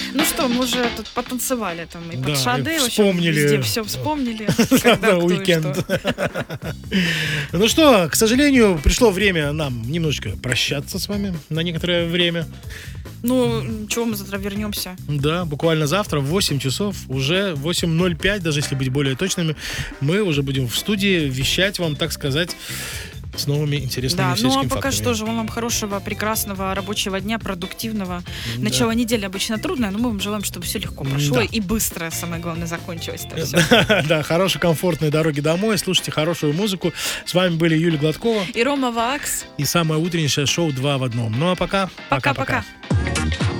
Ну что, мы уже тут потанцевали там и под Да, шады, и в общем, вспомнили. везде все вспомнили, когда Да, кто и уикенд. что. Ну что, к сожалению, пришло время нам немножечко прощаться с вами на некоторое время. Ну, чего мы завтра вернемся? Да, буквально завтра в 8 часов, уже 8:05, даже если быть более точными, мы уже будем в студии вещать вам, так сказать, с новыми интересными Да, ну а всяческими пока фактами. что желаем вам хорошего, прекрасного рабочего дня, продуктивного. Да. Начало недели обычно трудное, но мы вам желаем, чтобы все легко прошло Да. и быстро, самое главное, закончилось это все. Да, хорошей, комфортной дороги домой, слушайте хорошую музыку. С вами были Юлия Гладкова И Рома Вакс. и самое утреннее шоу «2 в одном». Ну а пока. Пока-пока.